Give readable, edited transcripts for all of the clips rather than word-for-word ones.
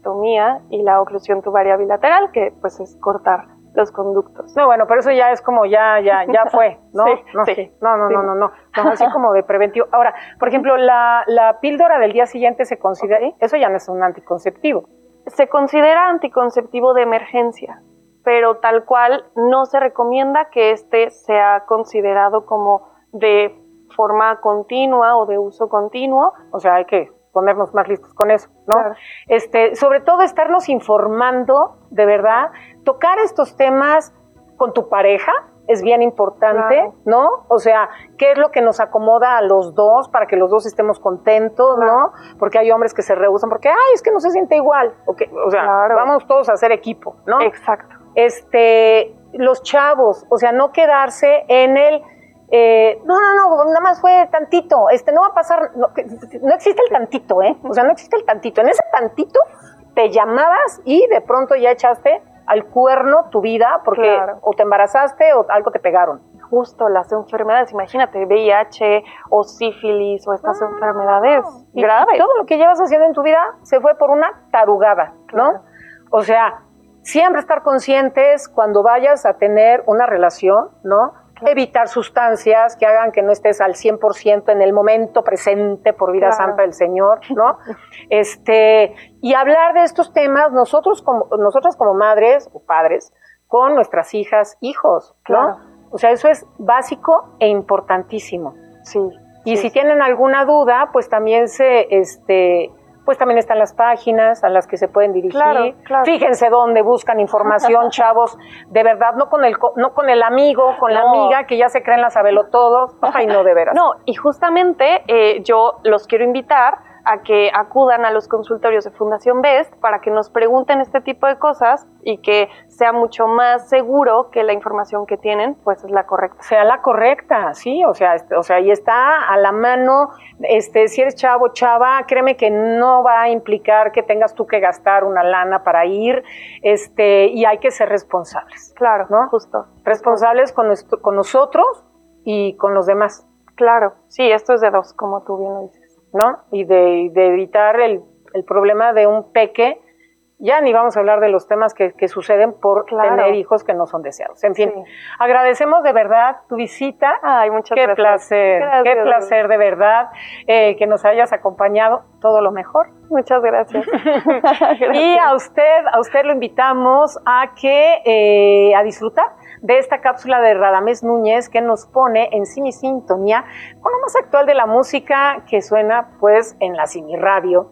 vasectomía y la oclusión tubaria bilateral, que pues es cortar los conductos. No, bueno, pero eso ya es como ya fue, ¿no? Sí, No, así como de preventivo. Ahora, por ejemplo, la píldora del día siguiente se considera, eso ya no es un anticonceptivo. Se considera anticonceptivo de emergencia, pero tal cual no se recomienda que este sea considerado como de forma continua o de uso continuo. O sea, hay que ponernos más listos con eso, ¿no? Claro. Sobre todo estarnos informando, de verdad, tocar estos temas con tu pareja es bien importante, claro, ¿no? O sea, ¿qué es lo que nos acomoda a los dos para que los dos estemos contentos, claro, ¿no? Porque hay hombres que se rehúsan porque, ay, es que no se siente igual. Okay, o sea, claro, vamos todos a hacer equipo, ¿no? Exacto. Los chavos, o sea, no quedarse en el no, nada más fue tantito, no va a pasar, no existe el tantito, o sea, no existe el tantito, en ese tantito te llamabas y de pronto ya echaste al cuerno tu vida porque claro, o te embarazaste o algo te pegaron. Justo, las enfermedades, imagínate, VIH o sífilis o estas enfermedades graves. Y todo lo que llevas haciendo en tu vida se fue por una tarugada, claro, ¿no? O sea, siempre estar conscientes cuando vayas a tener una relación, ¿no? Claro. Evitar sustancias que hagan que no estés al 100% en el momento presente por vida claro, santa del Señor, ¿no? Y hablar de estos temas nosotras como madres o padres con nuestras hijas, hijos, ¿no? Claro. O sea, eso es básico e importantísimo. Sí. Y si tienen alguna duda, pues también pues también están las páginas a las que se pueden dirigir. Claro. Fíjense dónde buscan información, chavos. De verdad, no con el amigo, con la amiga que ya se creen las sabelotodos. Ay, no, de veras. No, y justamente yo los quiero invitar a que acudan a los consultorios de Fundación Best para que nos pregunten este tipo de cosas y que sea mucho más seguro que la información que tienen pues es la correcta. Sea la correcta, sí, o sea, y está a la mano, si eres chavo, chava, créeme que no va a implicar que tengas tú que gastar una lana para ir, y hay que ser responsables. Claro, ¿no? Justo. Responsables con nosotros y con los demás. Claro, sí, esto es de dos, como tú bien lo dices, ¿no? Y de evitar el problema de un peque. Ya ni vamos a hablar de los temas que suceden por claro, tener hijos que no son deseados. En fin, sí, agradecemos de verdad tu visita. Ay, muchas qué gracias. Placer, gracias. Qué placer de verdad que nos hayas acompañado. Todo lo mejor. Muchas gracias. Y a usted lo invitamos a que a disfrutar de esta cápsula de Radamés Núñez que nos pone en Simi Sintonía con lo más actual de la música que suena pues en la Simi Radio.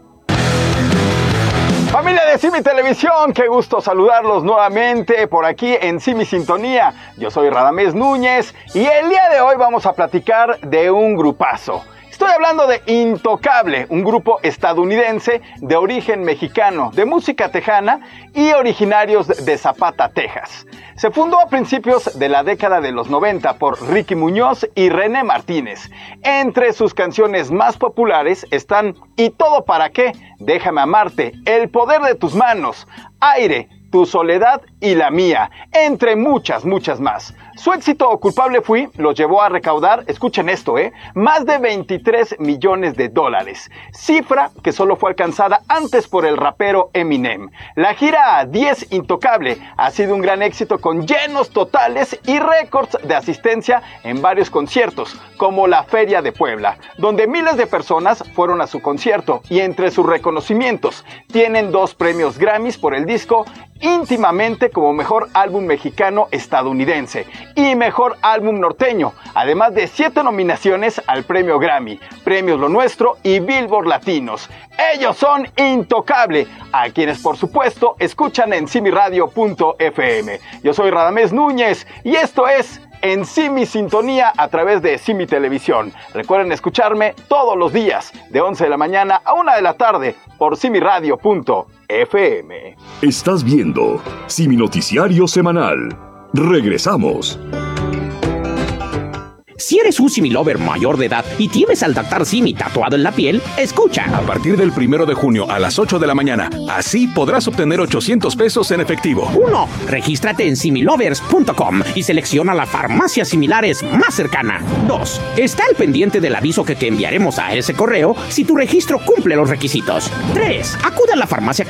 Familia de Simi Televisión, qué gusto saludarlos nuevamente por aquí en Simi Sintonía. Yo soy Radamés Núñez y el día de hoy vamos a platicar de un grupazo. Estoy hablando de Intocable, un grupo estadounidense de origen mexicano, de música tejana y originarios de Zapata, Texas. Se fundó a principios de la década de los 90 por Ricky Muñoz y René Martínez. Entre sus canciones más populares están ¿Y todo para qué?, Déjame amarte, El poder de tus manos, Aire, Tu soledad y la mía, entre muchas más. Su éxito Culpable Fui los llevó a recaudar, escuchen esto, más de $23 millones, cifra que solo fue alcanzada antes por el rapero Eminem. La gira 10 Intocable ha sido un gran éxito con llenos totales y récords de asistencia en varios conciertos, como la Feria de Puebla, donde miles de personas fueron a su concierto, y entre sus reconocimientos tienen 2 premios Grammys por el disco Íntimamente como mejor álbum mexicano estadounidense y mejor álbum norteño, además de 7 nominaciones al premio Grammy, premios Lo Nuestro y Billboard Latinos. Ellos son Intocable, a quienes por supuesto escuchan en simiradio.fm. Yo soy Radamés Núñez y esto es en Simi Sintonía a través de Simi Televisión. Recuerden escucharme todos los días de 11 de la mañana a 1 de la tarde por simiradio.fm. Estás viendo Simi Noticiario Semanal. Regresamos. Si eres un Simi Lover mayor de edad y tienes al Dr. Simi tatuado en la piel, escucha. A partir del 1 de junio a las 8 de la mañana, así podrás obtener $800 en efectivo. 1. Regístrate en similovers.com y selecciona la farmacia similares más cercana. 2. Está al pendiente del aviso que te enviaremos a ese correo si tu registro cumple los requisitos. 3. Acude a la farmacia